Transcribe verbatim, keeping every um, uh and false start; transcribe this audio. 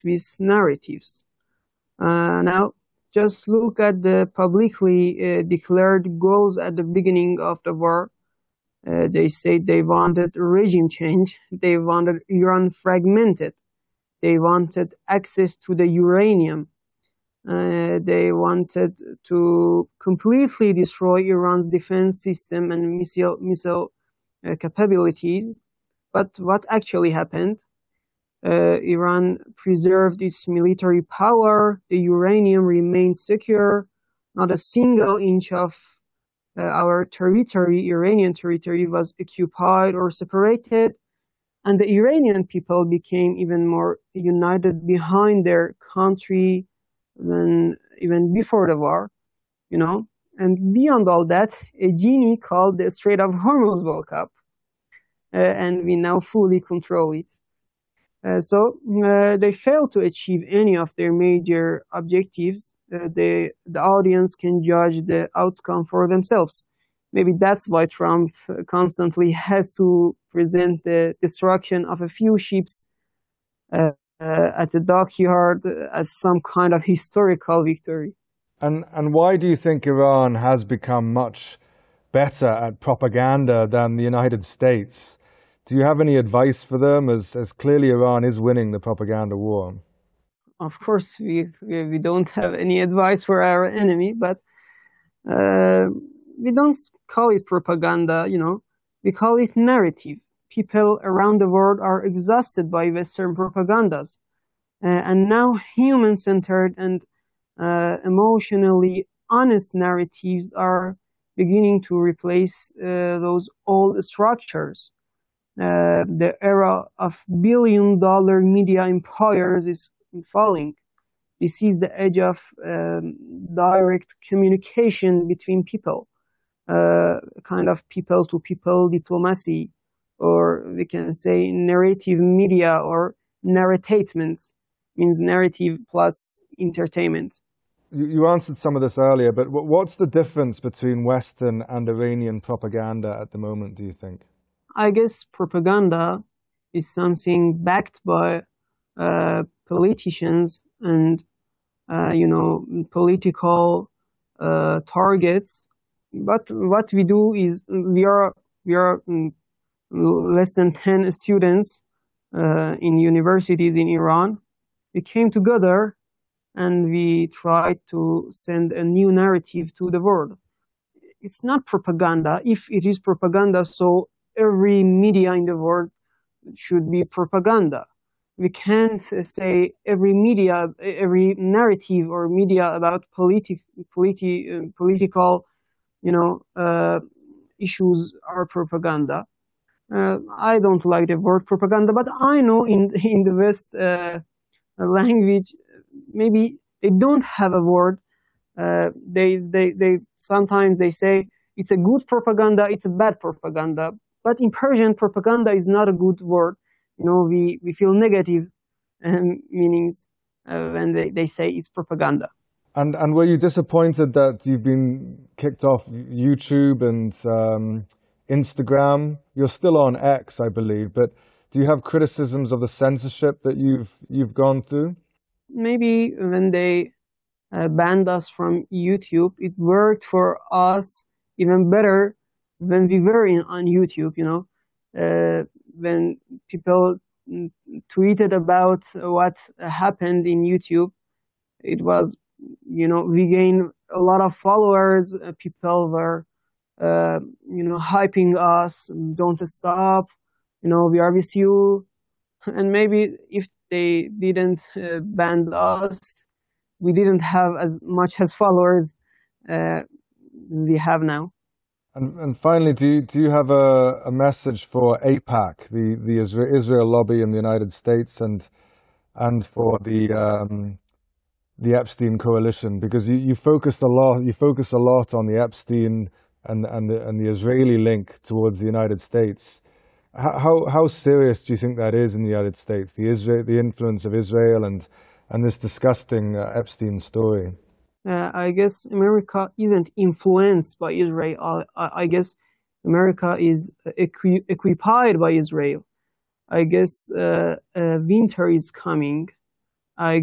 with narratives. Uh, now, just look at the publicly uh, declared goals at the beginning of the war. Uh, they said they wanted regime change. They wanted Iran fragmented. They wanted access to the uranium. Uh, they wanted to completely destroy Iran's defense system and missile, missile uh, capabilities. But what actually happened? Uh, Iran preserved its military power. The uranium remained secure. Not a single inch of uh, our territory, Iranian territory, was occupied or separated. And the Iranian people became even more united behind their country than even before the war, you know. And beyond all that, a genie called the Strait of Hormuz woke up, uh, and we now fully control it. Uh, so uh, they failed to achieve any of their major objectives. Uh, they, the audience can judge the outcome for themselves. Maybe that's why Trump constantly has to present the destruction of a few ships uh, uh, at the dockyard as some kind of historical victory. And, and why do you think Iran has become much better at propaganda than the United States? Do you have any advice for them, as, as clearly Iran is winning the propaganda war? Of course, we, we don't have any advice for our enemy, but uh, we don't call it propaganda, you know, we call it narrative. People around the world are exhausted by Western propagandas. Uh, and now human-centered and uh, emotionally honest narratives are beginning to replace uh, those old structures. Uh, the era of billion-dollar media empires is falling. This is the age of um, direct communication between people, uh, kind of people-to-people diplomacy, or we can say narrative media or narratainment, means narrative plus entertainment. You, you answered some of this earlier, but what's the difference between Western and Iranian propaganda at the moment, do you think? I guess propaganda is something backed by uh, politicians and, uh, you know, political uh, targets. But what we do is we are, we are less than ten students uh, in universities in Iran. We came together and we tried to send a new narrative to the world. It's not propaganda. If it is propaganda, so every media in the world should be propaganda. We can't uh, say every media, every narrative or media about politi politi uh, political, you know, uh, issues are propaganda. Uh, I don't like the word propaganda, but I know in in the West uh, language, maybe they don't have a word. Uh, they they they sometimes they say it's a good propaganda, it's a bad propaganda. But in Persian, propaganda is not a good word. You know, we, we feel negative um, meanings uh, when they, they say it's propaganda. And and were you disappointed that you've been kicked off YouTube and um, Instagram? You're still on X, I believe, but do you have criticisms of the censorship that you've you've gone through? Maybe when they uh, banned us from YouTube, it worked for us even better when we were in, on YouTube, you know, uh, when people tweeted about what happened in YouTube, it was, you know, we gained a lot of followers. Uh, people were, uh, you know, hyping us, don't stop, you know, we are with you. And maybe if they didn't uh, ban us, we didn't have as much as followers uh, we have now. And, and finally, do you, do you have a, a message for AIPAC, the, the Israel, Israel lobby in the United States, and and for the um, the Epstein coalition? Because you, you focused a lot, you focus a lot on the Epstein and and the, and the Israeli link towards the United States. How how serious do you think that is in the United States? The Israel, the influence of Israel, and and this disgusting uh, Epstein story. Uh, I guess America isn't influenced by Israel. I, I guess America is equi equipped by Israel. I guess uh, uh, winter is coming.